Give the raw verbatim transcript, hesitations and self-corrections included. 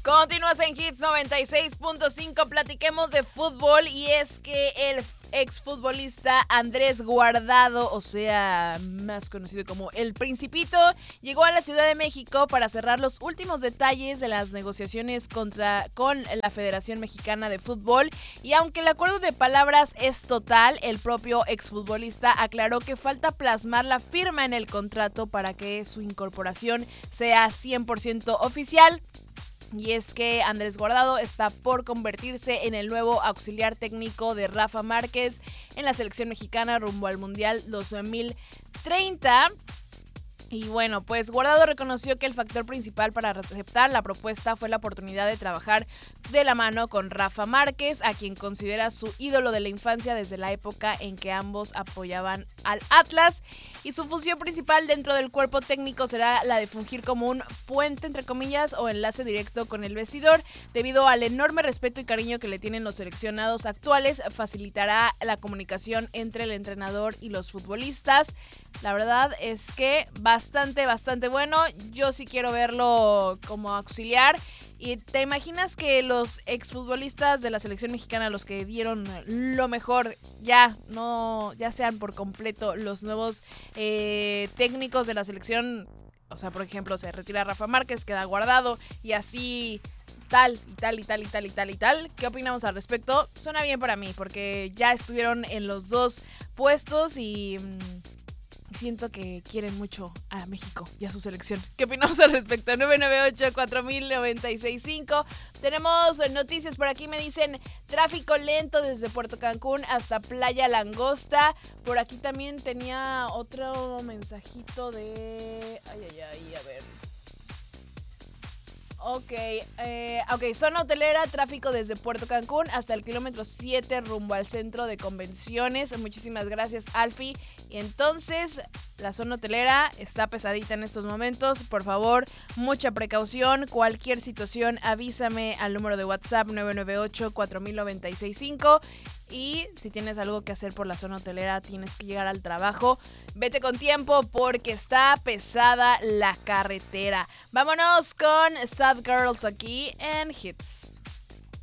Continúas en Hits noventa y seis punto cinco, platiquemos de fútbol y es que el exfutbolista Andrés Guardado, o sea, más conocido como El Principito, llegó a la Ciudad de México para cerrar los últimos detalles de las negociaciones contra, con la Federación Mexicana de Fútbol, y aunque el acuerdo de palabras es total, el propio exfutbolista aclaró que falta plasmar la firma en el contrato para que su incorporación sea cien por ciento oficial. Y es que Andrés Guardado está por convertirse en el nuevo auxiliar técnico de Rafa Márquez en la selección mexicana rumbo al Mundial dos mil treinta. Y bueno, pues Guardado reconoció que el factor principal para aceptar la propuesta fue la oportunidad de trabajar de la mano con Rafa Márquez, a quien considera su ídolo de la infancia desde la época en que ambos apoyaban al Atlas. Y su función principal dentro del cuerpo técnico será la de fungir como un puente, entre comillas, o enlace directo con el vestidor. Debido al enorme respeto y cariño que le tienen los seleccionados actuales, facilitará la comunicación entre el entrenador y los futbolistas. La verdad es que bastante, bastante bueno. Yo sí quiero verlo como auxiliar. ¿Y te imaginas que los exfutbolistas de la selección mexicana, los que dieron lo mejor, ya no, ya sean por completo los nuevos eh, técnicos de la selección? O sea, por ejemplo, se retira Rafa Márquez, queda Guardado y así tal y tal y tal y tal y tal y tal. ¿Qué opinamos al respecto? Suena bien para mí porque ya estuvieron en los dos puestos y siento que quieren mucho a México y a su selección. ¿Qué opinamos al respecto? nueve nueve ocho, cuatro mil, noventa y seis cinco. Tenemos noticias por aquí, me dicen tráfico lento desde Puerto Cancún hasta Playa Langosta. Por aquí también tenía otro mensajito de... Ay, ay, ay, a ver... Ok, eh, ok, zona hotelera, tráfico desde Puerto Cancún hasta el kilómetro siete rumbo al centro de convenciones. Muchísimas gracias, Alfie. Y entonces, la zona hotelera está pesadita en estos momentos. Por favor, mucha precaución. Cualquier situación, avísame al número de WhatsApp nueve nueve ocho, cuatro mil, noventa y seis cinco. Y si tienes algo que hacer por la zona hotelera, tienes que llegar al trabajo, vete con tiempo porque está pesada la carretera. Vámonos con Sad Girls aquí en Hits.